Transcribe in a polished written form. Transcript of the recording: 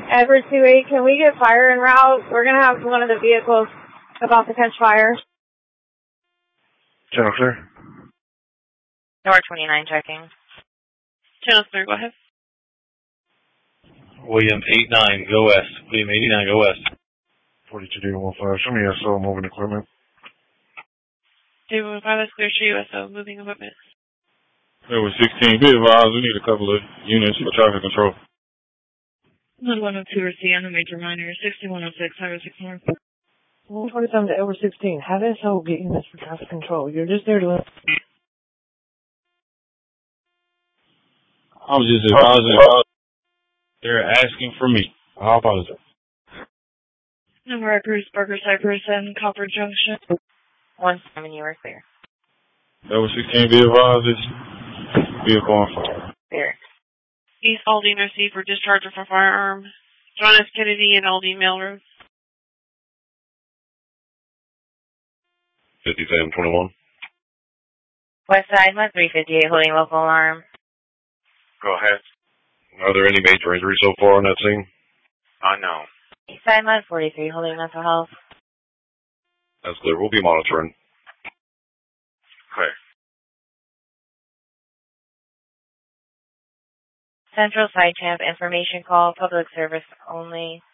Edward 28, can we get fire en route? We're going to have one of the vehicles about to catch fire. Channel clear. North 29 checking. Channel clear, go ahead. William 89, go west. William 89, go west. 42-15, show me SO moving equipment. J15, that's clear to USO, moving equipment. Edward 16, be advised, we need a couple of units for traffic control. 102 receive on the major minor, 6106, highway 6 north. 147 to Edward 16, have SO get units for traffic control. You're just there to... I was just advising. They're asking for me. I apologize. Number Cruz, Parker, Cypress, and Copper Junction. 17, you are clear. Edward 16, be advised, this vehicle on fire. Clear. East Aldine receive for discharge of a firearm. John S. Kennedy and Aldine Mail Road. 5721. West side, 358, holding local alarm. Go ahead. Are there any major injuries so far on that scene? No. East side, 43, holding mental health. That's clear. We'll be monitoring. Clear. Central side champ information call, public service only.